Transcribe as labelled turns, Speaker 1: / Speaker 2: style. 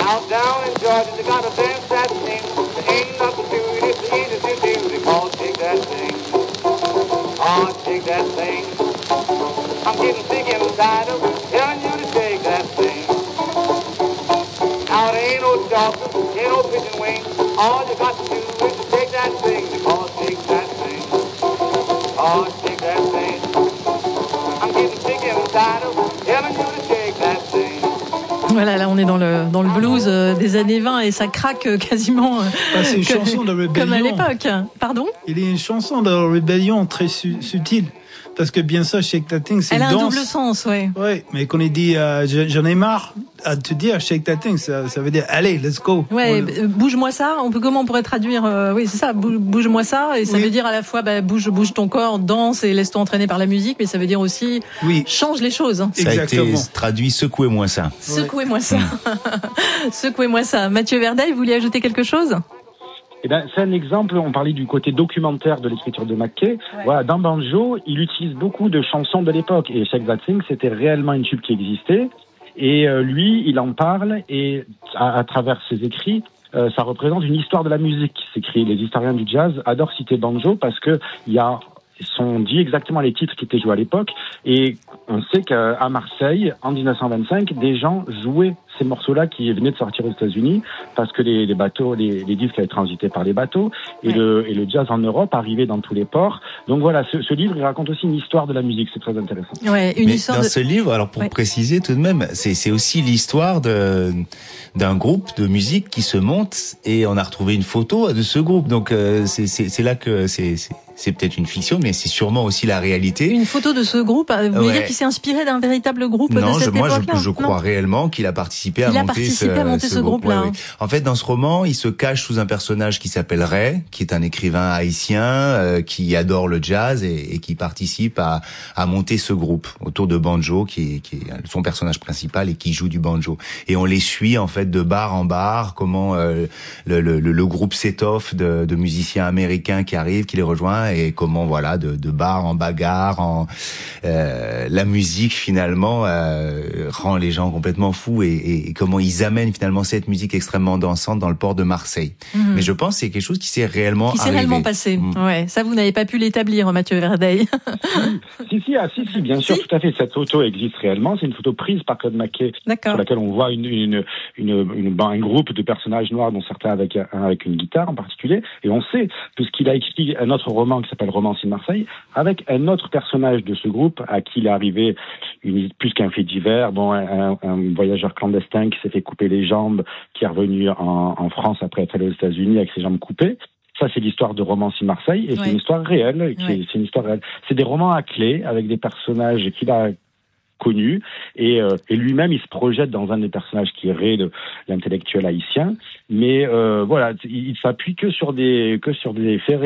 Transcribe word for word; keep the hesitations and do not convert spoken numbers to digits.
Speaker 1: Out down in Georgia, they got a dance that thing. There ain't nothing to it, it's the easiest to do. They call shake that thing. Oh, shake that thing. I'm getting sick and tired of telling you to shake that thing. Now there ain't no doctor, ain't no pigeon wing. All you got to do is to shake that thing. They call shake that thing. Oh, shake that thing. I'm getting sick and tired of telling you to shake that thing.
Speaker 2: Voilà, là on est dans le dans le blues euh, des années vingt et ça craque euh, quasiment euh,
Speaker 3: ah, c'est une
Speaker 2: comme,
Speaker 3: chanson de rébellion.
Speaker 2: Comme à l'époque. Pardon ?
Speaker 3: Il y a une chanson de rébellion très su- subtile. Parce que bien ça, Shake That Thing, c'est
Speaker 2: Elle a
Speaker 3: danse.
Speaker 2: un double sens, ouais.
Speaker 3: Ouais, mais quand il dit euh, j'en ai marre à te dire Shake That Thing, ça, ça veut dire allez, let's go.
Speaker 2: Ouais,
Speaker 3: on...
Speaker 2: bouge-moi ça. On peut comment on pourrait traduire euh, Oui, c'est ça. Bouge-moi ça, et ça
Speaker 3: oui.
Speaker 2: veut dire à la fois bah, bouge, bouge ton corps, danse et laisse-toi entraîner par la musique, mais ça veut dire aussi
Speaker 3: oui.
Speaker 2: change les choses. Hein.
Speaker 4: Ça
Speaker 3: Exactement.
Speaker 4: a été traduit secouez-moi ça.
Speaker 2: Secouez-moi ça. Secouez-moi ça. Mathieu Verdet, vous voulez ajouter quelque chose ?
Speaker 5: Eh ben, c'est un exemple, on parlait du côté documentaire de l'écriture de McKay. Ouais. Voilà, dans Banjo, il utilise beaucoup de chansons de l'époque. Et Shake That Thing, c'était réellement une tube qui existait. Et euh, lui, il en parle, et à, à travers ses écrits, euh, ça représente une histoire de la musique qui s'écrit. Les historiens du jazz adorent citer Banjo parce que il y a, sont dit exactement les titres qui étaient joués à l'époque. Et on sait qu'à Marseille, en dix-neuf cent vingt-cinq, des gens jouaient ces morceaux-là qui venaient de sortir aux États-Unis parce que les, les bateaux, les, les disques avaient transité par les bateaux et, ouais. le, et le jazz en Europe arrivait dans tous les ports. Donc voilà, ce, ce livre, il raconte aussi une histoire de la musique, c'est très intéressant.
Speaker 2: Ouais, une
Speaker 4: Mais
Speaker 2: histoire
Speaker 4: dans
Speaker 2: de...
Speaker 4: ce livre, alors pour ouais. préciser tout de même, c'est, c'est aussi l'histoire de, d'un groupe de musique qui se monte et on a retrouvé une photo de ce groupe. Donc euh, c'est, c'est, c'est là que c'est, c'est, c'est peut-être une fiction, mais c'est sûrement aussi la réalité.
Speaker 2: Une photo de ce groupe, vous voulez ouais. dire qu'il s'est inspiré d'un véritable groupe
Speaker 4: non,
Speaker 2: de cette
Speaker 4: je, moi,
Speaker 2: époque-là ?
Speaker 4: je, je crois non. réellement qu'il a participé à
Speaker 2: il
Speaker 4: monter,
Speaker 2: a participé
Speaker 4: ce,
Speaker 2: à monter ce, ce
Speaker 4: groupe.
Speaker 2: groupe-là.
Speaker 4: Ouais, ouais. En fait, dans ce roman, il se cache sous un personnage qui s'appelle Ray, qui est un écrivain haïtien euh, qui adore le jazz et, et qui participe à, à monter ce groupe autour de Banjo, qui est, qui est son personnage principal et qui joue du banjo. Et on les suit en fait de bar en bar, comment euh, le, le, le groupe s'étoffe de, de musiciens américains qui arrivent, qui les rejoignent, et comment voilà de, de bar en bagarre, en euh, la musique finalement euh, rend les gens complètement fous et, et, et comment ils amènent finalement cette musique extrêmement dansante dans le port de Marseille. Mmh. Mais je pense que c'est quelque chose qui s'est réellement
Speaker 2: qui s'est
Speaker 4: arrivé.
Speaker 2: réellement passé. Mmh. Ouais, ça vous n'avez pas pu l'établir, Mathieu Verdet.
Speaker 5: si si ah, si si bien sûr, si. Tout à fait. Cette photo existe réellement. C'est une photo prise par Claude McKay, sur laquelle on voit une, une, une, une, une un groupe de personnages noirs, dont certains avec un, avec une guitare en particulier. Et on sait, puisqu'il a écrit un autre roman qui s'appelle Romance in Marseille, avec un autre personnage de ce groupe à qui il est arrivé une, plus qu'un fait divers, bon, un, un voyageur clandestin qui s'est fait couper les jambes, qui est revenu en, en France après être allé aux États-Unis avec ses jambes coupées. Ça, c'est l'histoire de Romance in Marseille, et ouais. c'est une histoire réelle. Qui ouais. est, c'est une histoire réelle. C'est des romans à clé avec des personnages qu'il a connus, et, euh, et lui-même, il se projette dans un des personnages qui est Ray, de l'intellectuel haïtien. Mais euh, voilà, il, il s'appuie que sur des que sur des faits